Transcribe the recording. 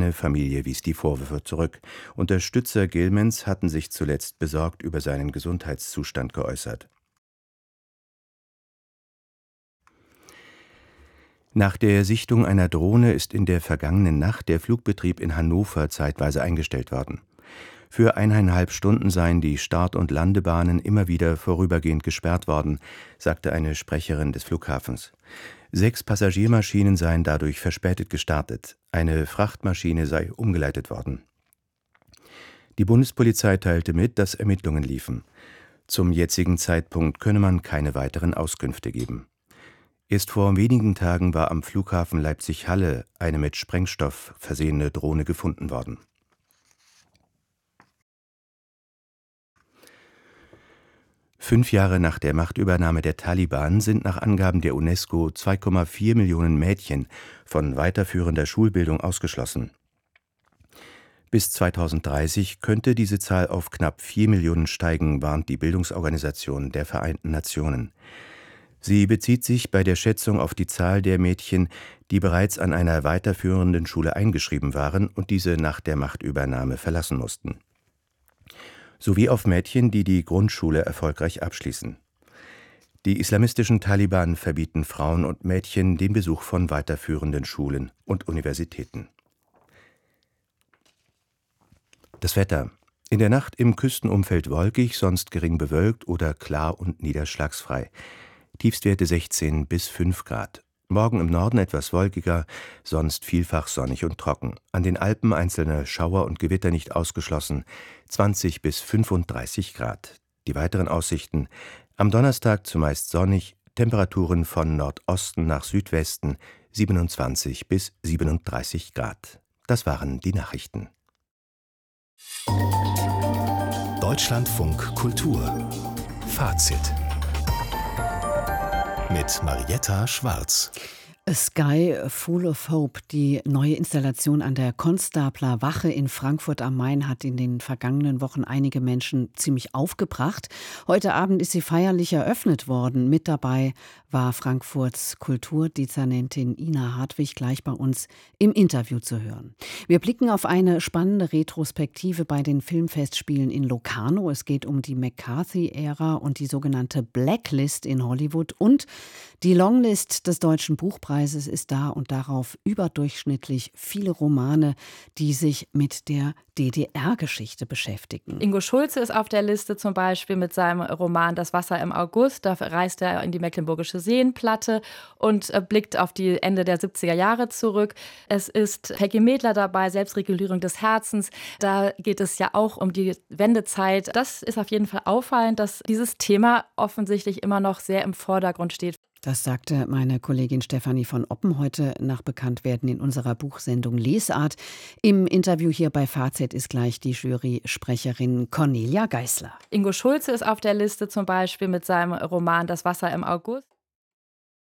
Seine Familie wies die Vorwürfe zurück. Unterstützer Gilmans hatten sich zuletzt besorgt über seinen Gesundheitszustand geäußert. Nach der Sichtung einer Drohne ist in der vergangenen Nacht der Flugbetrieb in Hannover zeitweise eingestellt worden. Für 1,5 Stunden seien die Start- und Landebahnen immer wieder vorübergehend gesperrt worden, sagte eine Sprecherin des Flughafens. 6 Passagiermaschinen seien dadurch verspätet gestartet. Eine Frachtmaschine sei umgeleitet worden. Die Bundespolizei teilte mit, dass Ermittlungen liefen. Zum jetzigen Zeitpunkt könne man keine weiteren Auskünfte geben. Erst vor wenigen Tagen war am Flughafen Leipzig-Halle eine mit Sprengstoff versehene Drohne gefunden worden. Fünf Jahre nach der Machtübernahme der Taliban sind nach Angaben der UNESCO 2,4 Millionen Mädchen von weiterführender Schulbildung ausgeschlossen. Bis 2030 könnte diese Zahl auf knapp 4 Millionen steigen, warnt die Bildungsorganisation der Vereinten Nationen. Sie bezieht sich bei der Schätzung auf die Zahl der Mädchen, die bereits an einer weiterführenden Schule eingeschrieben waren und diese nach der Machtübernahme verlassen mussten. Sowie auf Mädchen, die die Grundschule erfolgreich abschließen. Die islamistischen Taliban verbieten Frauen und Mädchen den Besuch von weiterführenden Schulen und Universitäten. Das Wetter. In der Nacht im Küstenumfeld wolkig, sonst gering bewölkt oder klar und niederschlagsfrei. Tiefstwerte 16 bis 5 Grad. Morgen im Norden etwas wolkiger, sonst vielfach sonnig und trocken. An den Alpen einzelne Schauer und Gewitter nicht ausgeschlossen, 20 bis 35 Grad. Die weiteren Aussichten: am Donnerstag zumeist sonnig, Temperaturen von Nordosten nach Südwesten 27 bis 37 Grad. Das waren die Nachrichten. Deutschlandfunk Kultur Fazit mit Marietta Schwarz. A Sky Full of Hope, die neue Installation an der Konstabler Wache in Frankfurt am Main, hat in den vergangenen Wochen einige Menschen ziemlich aufgebracht. Heute Abend ist sie feierlich eröffnet worden. Mit dabei war Frankfurts Kulturdezernentin Ina Hartwig, gleich bei uns im Interview zu hören. Wir blicken auf eine spannende Retrospektive bei den Filmfestspielen in Locarno. Es geht um die McCarthy-Ära und die sogenannte Blacklist in Hollywood, und die Longlist des Deutschen Buchpreises ist da und darauf überdurchschnittlich viele Romane, die sich mit der DDR-Geschichte beschäftigen. Ingo Schulze ist auf der Liste, zum Beispiel mit seinem Roman Das Wasser im August. Da reist er in die Mecklenburgische Seenplatte und blickt auf die Ende der 70er Jahre zurück. Es ist Peggy Medler dabei, Selbstregulierung des Herzens. Da geht es ja auch um die Wendezeit. Das ist auf jeden Fall auffallend, dass dieses Thema offensichtlich immer noch sehr im Vordergrund steht. Das sagte meine Kollegin Stefanie von Oppen heute nach Bekanntwerden in unserer Buchsendung Lesart. Im Interview hier bei Fazit ist gleich die Jury-Sprecherin Cornelia Geisler. Ingo Schulze ist auf der Liste, zum Beispiel mit seinem Roman Das Wasser im August.